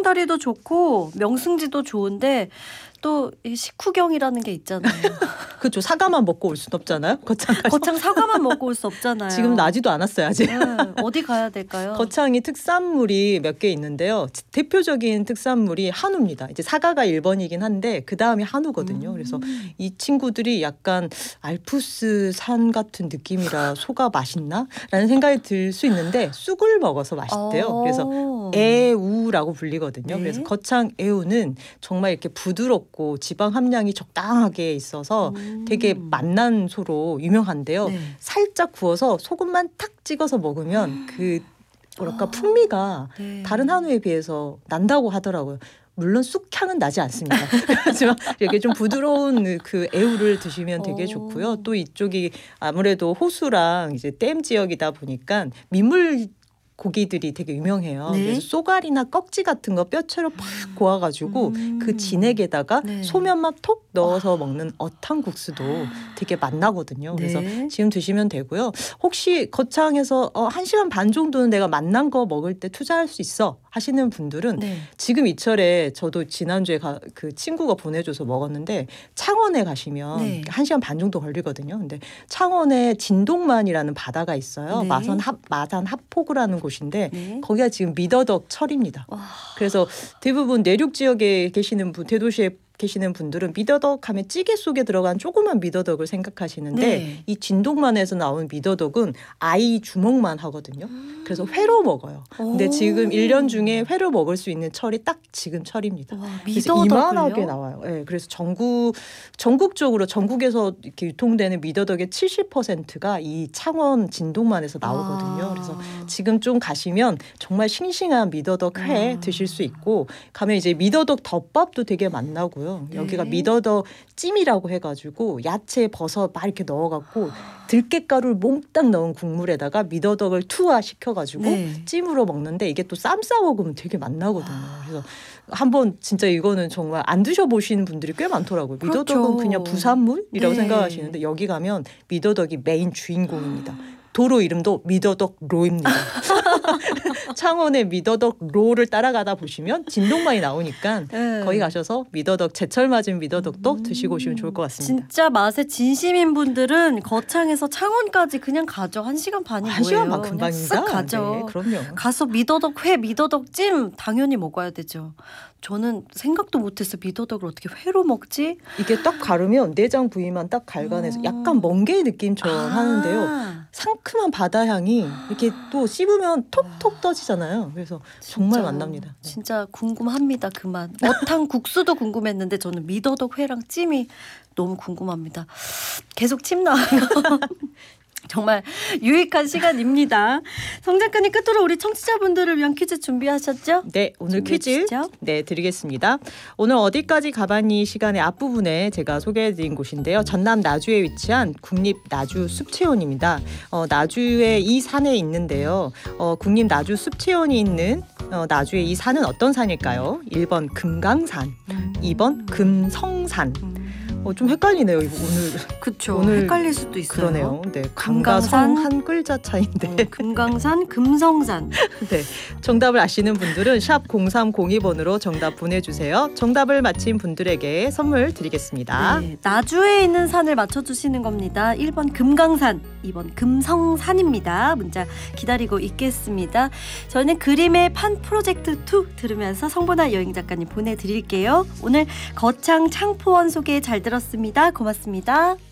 다리도 좋고 명승지도 좋은데 또 이 식후경이라는 게 있잖아요. 그렇죠. 사과만 먹고 올 순 없잖아요. 거창 사과만 먹고 올 수 없잖아요. 지금 나지도 않았어요 아직. 네, 어디 가야 될까요? 거창이 특산물이 몇 개 있는데요. 대표적인 특산물이 한우입니다. 이제 사과가 1번이긴 한데 그 다음이 한우거든요. 그래서 이 친구들이 약간 알프스 산 같은 느낌이라 소가 맛있나? 라는 생각이 들 수 있는데 쑥을 먹어서 맛있대요. 그래서 애우라고 불리거든요. 네. 그래서 거창 애우는 정말 이렇게 부드럽고 지방 함량이 적당하게 있어서 되게 맛난 소로 유명한데요. 네. 살짝 구워서 소금만 탁 찍어서 먹으면 그 뭐랄까 풍미가 네. 다른 한우에 비해서 난다고 하더라고요. 물론 쑥향은 나지 않습니다. 하지만 이렇게 좀 부드러운 그 애우를 드시면 되게 좋고요. 또 이쪽이 아무래도 호수랑 이제 댐 지역이다 보니까 민물 고기들이 되게 유명해요. 네. 그래서 쏘가리나 꺽지 같은 거 뼈채로 팍 고아가지고 그 진액에다가 네. 소면만 톡 넣어서 먹는 어탕국수도 되게 맛나거든요. 그래서 네. 지금 드시면 되고요. 혹시 거창에서 1시간 반 정도는 내가 맛난 거 먹을 때 투자할 수 있어 하시는 분들은 네. 지금 이철에 저도 지난주에 그 친구가 보내줘서 먹었는데 창원에 가시면 네. 1시간 반 정도 걸리거든요. 근데 창원에 진동만이라는 바다가 있어요. 네. 마산 합포구라는 곳인데 네. 거기가 지금 미더덕 철입니다. 와. 그래서 대부분 내륙 지역에 계시는 대도시에 계시는 분들은 미더덕 하면 찌개 속에 들어간 조그만 미더덕을 생각하시는데 네. 이 진동만에서 나온 미더덕은 아이 주먹만 하거든요. 그래서 회로 먹어요. 근데 지금 1년 중에 회로 먹을 수 있는 철이 딱 지금 철입니다. 와, 그래서 미더덕을요? 이만하게 나와요. 네, 그래서 전국적으로 전국에서 이렇게 유통되는 미더덕의 70%가 이 창원 진동만에서 나오거든요. 그래서 지금 좀 가시면 정말 싱싱한 미더덕 회 드실 수 있고 가면 이제 미더덕 덮밥도 되게 맛나고요. 여기가 네. 미더덕 찜이라고 해가지고 야채 버섯 막 이렇게 넣어갖고 들깨가루를 몽땅 넣은 국물에다가 미더덕을 투하시켜가지고 네. 찜으로 먹는데 이게 또 쌈 싸 먹으면 되게 맛나거든요. 그래서 한번 진짜 이거는 정말 안 드셔보시는 분들이 꽤 많더라고요. 그렇죠. 미더덕은 그냥 부산물이라고 네. 생각하시는데 여기 가면 미더덕이 메인 주인공입니다. 도로 이름도 미더덕 로입니다. 창원의 미더덕 로를 따라가다 보시면 진동만이 나오니까 네. 거기 가셔서 미더덕 제철 맞은 미더덕도 드시고 오시면 좋을 것 같습니다. 진짜 맛에 진심인 분들은 거창에서 창원까지 그냥 가죠. 1시간 반이 한 뭐예요. 시간만 금방인가? 쓱 가죠. 네, 그럼요. 가서 미더덕 회, 미더덕 찜 당연히 먹어야 되죠. 저는 생각도 못했어요. 미더덕을 어떻게 회로 먹지? 이게 딱 가르면 내장 부위만 딱 갈가내서 약간 멍게 느낌처럼 하는데요. 상큼한 바다 향이 이렇게 또 씹으면 톡톡 떠지잖아요. 그래서 정말 맛납니다. 네. 진짜 궁금합니다. 그 맛. 어탕 국수도 궁금했는데 저는 미더덕 회랑 찜이 너무 궁금합니다. 계속 침 나와요. 정말 유익한 시간입니다. 성 작가님 끝으로 우리 청취자분들을 위한 퀴즈 준비하셨죠? 네, 오늘 퀴즈 드리겠습니다. 오늘 어디까지 가봤니 시간의 앞부분에 제가 소개해드린 곳인데요. 전남 나주에 위치한 국립나주숲체원입니다. 나주의 이 산에 있는데요. 국립나주숲체원이 있는 나주의 이 산은 어떤 산일까요? 1번 금강산, 2번 금성산. 좀 헷갈리네요. 이거 그렇죠. 오늘 헷갈릴 수도 있어요. 그러네요. 네, 금강산 한 글자 차인데. 금강산, 금성산. 네, 정답을 아시는 분들은 샵 0302번으로 정답 보내주세요. 정답을 맞힌 분들에게 선물 드리겠습니다. 네, 나주에 있는 산을 맞춰주시는 겁니다. 1번 금강산, 2번 금성산입니다. 문자 기다리고 있겠습니다. 저희는 그림의 판 프로젝트 2 들으면서 성보나 여행 작가님 보내드릴게요. 오늘 거창 창포원 소개 잘 들었습니다. 고맙습니다.